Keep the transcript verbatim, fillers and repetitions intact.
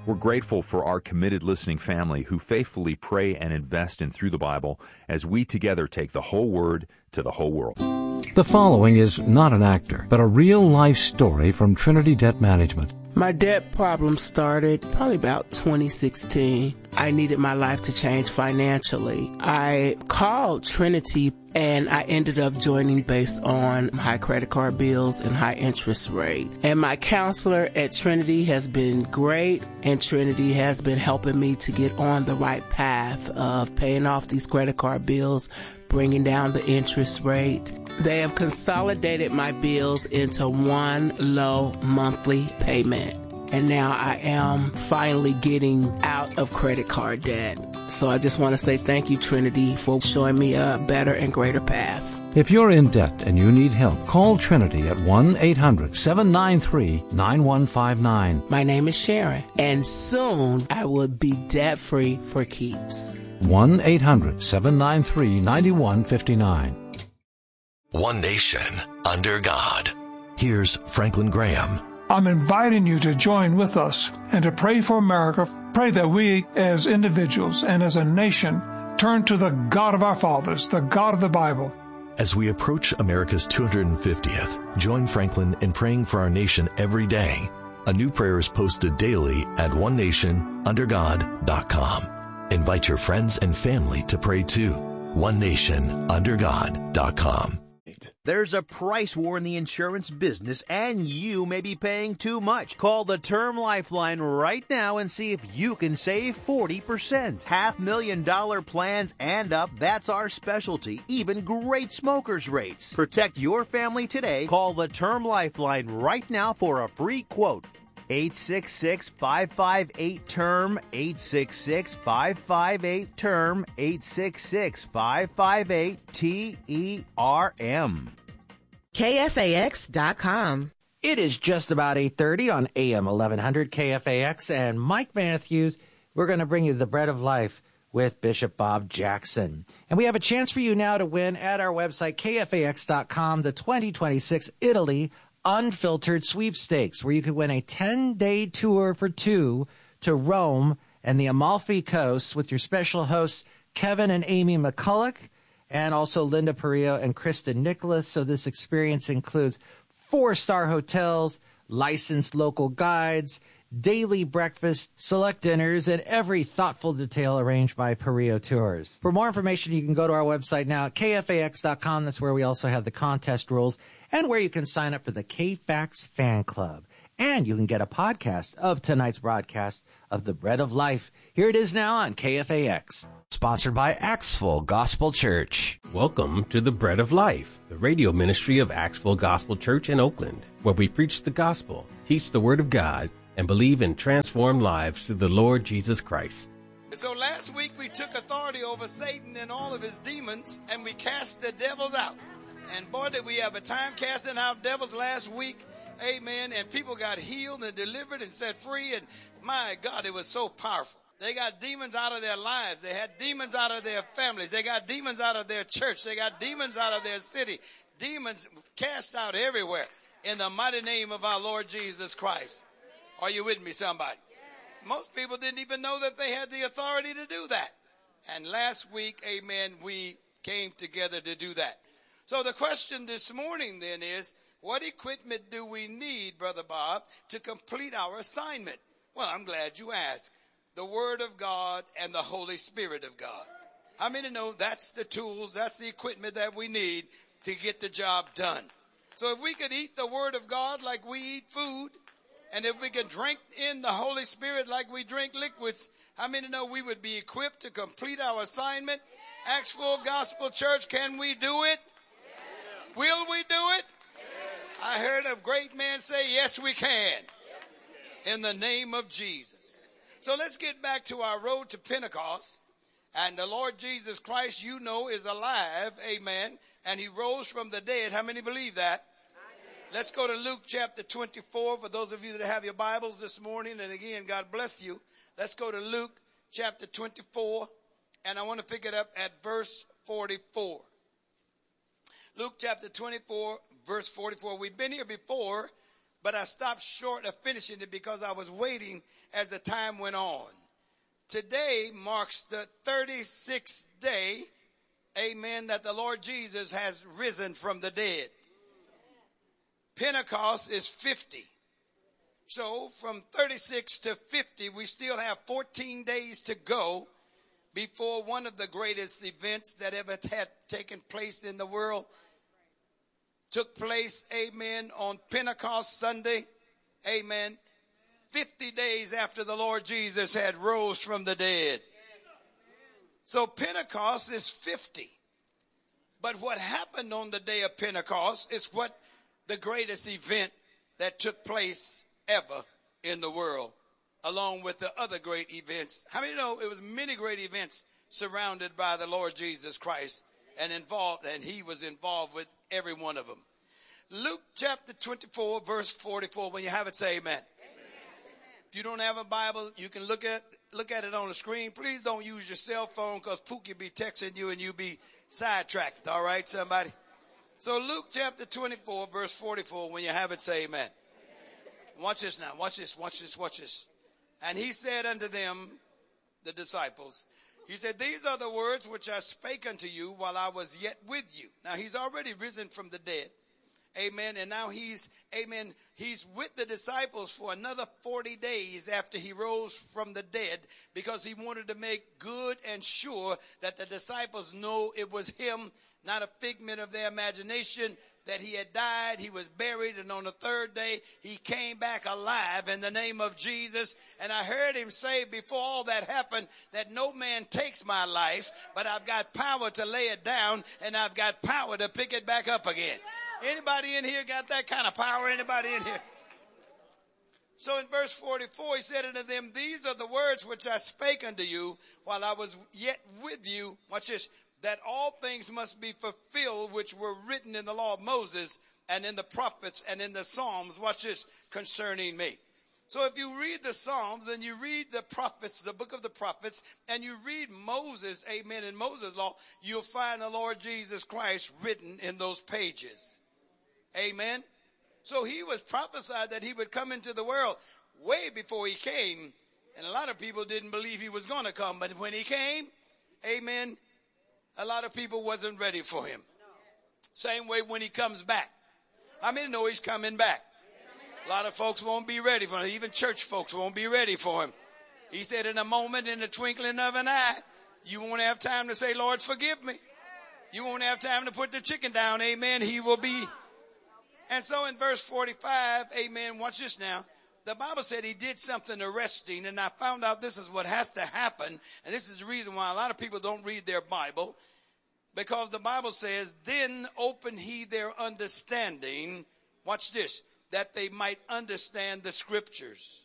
We're grateful for our committed listening family who faithfully pray and invest in Through the Bible as we together take the whole Word to the whole world. The following is not an actor, but a real-life story from Trinity Debt Management. My debt problem started probably about twenty sixteen. I needed my life to change financially. I called Trinity and I ended up joining based on high credit card bills and high interest rate. And my counselor at Trinity has been great, and Trinity has been helping me to get on the right path of paying off these credit card bills, bringing down the interest rate. They have consolidated my bills into one low monthly payment. And now I am finally getting out of credit card debt. So I just want to say thank you, Trinity, for showing me a better and greater path. If you're in debt and you need help, call Trinity at one eight hundred seven nine three nine one five nine. My name is Sharon, and soon I will be debt-free for keeps. one eight hundred seven nine three nine one five nine. One nation under God. Here's Franklin Graham. I'm inviting you to join with us and to pray for America. Pray that we as individuals and as a nation turn to the God of our fathers, the God of the Bible. As we approach America's two hundred fiftieth, join Franklin in praying for our nation every day. A new prayer is posted daily at one nation under god dot com. Invite your friends and family to pray too. one nation under god dot com. There's a price war in the insurance business, and you may be paying too much. Call the Term Lifeline right now and see if you can save forty percent. Half million dollar plans and up, that's our specialty. Even great smokers rates. Protect your family today. Call the Term Lifeline right now for a free quote. eight six six, five five eight, T E R M, eight six six, five five eight, T E R M, eight six six, five five eight, T E R M. K F A X dot com. It is just about eight thirty on A M eleven hundred K F A X, and Mike Matthews, we're going to bring you the Bread of Life with Bishop Bob Jackson. And we have a chance for you now to win at our website, K F A X dot com, the twenty twenty-six Italy Unfiltered Sweepstakes, where you could win a ten-day tour for two to Rome and the Amalfi Coast with your special hosts, Kevin and Amy McCulloch, and also Linda Perillo and Kristen Nicholas. So this experience includes four-star hotels, licensed local guides, daily breakfast, select dinners, and every thoughtful detail arranged by Perillo Tours. For more information, you can go to our website now at K F A X dot com. That's where we also have the contest rules and where you can sign up for the K-Fax fan club. And you can get a podcast of tonight's broadcast of The Bread of Life. Here it is now on K F A X. Sponsored by Axville Gospel Church. Welcome to The Bread of Life, the radio ministry of Axville Gospel Church in Oakland, where we preach the gospel, teach the Word of God, and believe in transformed lives through the Lord Jesus Christ. So last week we took authority over Satan and all of his demons, and we cast the devils out. And boy, did we have a time casting out devils last week. Amen. And people got healed and delivered and set free. And my God, it was so powerful. They got demons out of their lives. They had demons out of their families. They got demons out of their church. They got demons out of their city. Demons cast out everywhere in the mighty name of our Lord Jesus Christ. Are you with me, somebody? Most people didn't even know that they had the authority to do that. And last week, amen, we came together to do that. So the question this morning then is, what equipment do we need, Brother Bob, to complete our assignment? Well, I'm glad you asked. The Word of God and the Holy Spirit of God. How many know that's the tools, that's the equipment that we need to get the job done? So if we could eat the Word of God like we eat food, and if we could drink in the Holy Spirit like we drink liquids, how many know we would be equipped to complete our assignment? Axville Gospel Church, can we do it? Will we do it? I heard a great man say, yes, we can. In the name of Jesus. So let's get back to our road to Pentecost. And the Lord Jesus Christ, you know, is alive. Amen. And he rose from the dead. How many believe that? Let's go to Luke chapter twenty-four. For those of you that have your Bibles this morning. And again, God bless you. Let's go to Luke chapter twenty-four. And I want to pick it up at verse forty-four. Luke chapter twenty-four, verse forty-four. We've been here before. but I stopped short of finishing it because I was waiting as the time went on. Today marks the thirty-sixth day, amen, that the Lord Jesus has risen from the dead. Pentecost is fifty. So from thirty-six to fifty, we still have fourteen days to go before one of the greatest events that ever had taken place in the world took place, amen, on Pentecost Sunday, amen, fifty days after the Lord Jesus had rose from the dead. So Pentecost is fifty. But what happened on the day of Pentecost is what the greatest event that took place ever in the world, along with the other great events. How many know it was many great events surrounded by the Lord Jesus Christ and involved, and he was involved with every one of them. Luke chapter twenty-four, verse forty-four. When you have it, say amen. Amen. If you don't have a Bible, you can look at look at it on the screen. Please don't use your cell phone because Pookie be texting you and you be sidetracked. All right, somebody? So Luke chapter twenty-four, verse forty-four. When you have it, say amen. Amen. Watch this now. Watch this. Watch this. Watch this. And he said unto them, the disciples, he said, these are the words which I spake unto you while I was yet with you. Now he's already risen from the dead. Amen. And now he's, amen, he's with the disciples for another forty days after he rose from the dead, because he wanted to make good and sure that the disciples know it was him, not a figment of their imagination, that he had died, he was buried, and on the third day he came back alive in the name of Jesus. And I heard him say before all that happened that no man takes my life, but I've got power to lay it down and I've got power to pick it back up again. Anybody in here got that kind of power? Anybody in here? So in verse forty-four, he said unto them, these are the words which I spake unto you while I was yet with you. Watch this. That all things must be fulfilled which were written in the law of Moses and in the prophets and in the Psalms. Watch this, concerning me. So if you read the Psalms and you read the prophets, the book of the prophets, and you read Moses, amen, in Moses' law, you'll find the Lord Jesus Christ written in those pages. Amen. So he was prophesied that he would come into the world way before he came. And a lot of people didn't believe he was going to come. But when he came, amen, a lot of people wasn't ready for him. Same way when he comes back. How many know he's coming back? A lot of folks won't be ready for him. Even church folks won't be ready for him. He said in a moment, in the twinkling of an eye, you won't have time to say, Lord, forgive me. You won't have time to put the chicken down. Amen. He will be. And so in verse forty-five, amen, watch this now. The Bible said he did something arresting, and I found out this is what has to happen. And this is the reason why a lot of people don't read their Bible, because the Bible says, then opened he their understanding, watch this, that they might understand the scriptures.